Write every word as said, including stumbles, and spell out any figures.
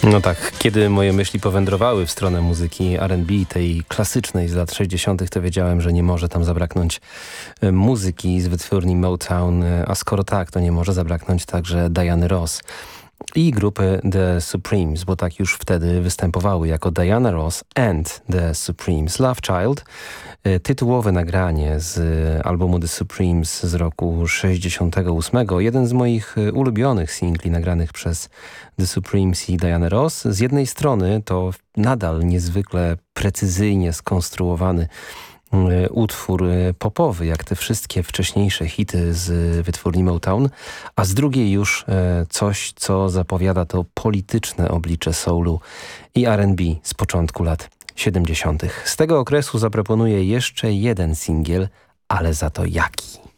No tak, kiedy moje myśli powędrowały w stronę muzyki R and B, tej klasycznej z lat sześćdziesiątych, to wiedziałem, że nie może tam zabraknąć muzyki z wytwórni Motown, a skoro tak, to nie może zabraknąć także Diany Ross i grupy The Supremes, bo tak już wtedy występowały jako Diana Ross and The Supremes. Love Child, tytułowe nagranie z albumu The Supremes z roku sześćdziesiątego ósmego. Jeden z moich ulubionych singli nagranych przez The Supremes i Diana Ross. Z jednej strony to nadal niezwykle precyzyjnie skonstruowany utwór popowy, jak te wszystkie wcześniejsze hity z wytwórni Motown, a z drugiej już coś, co zapowiada to polityczne oblicze soulu i R and B z początku lat siedemdziesiątych. Z tego okresu zaproponuję jeszcze jeden singiel, ale za to jaki.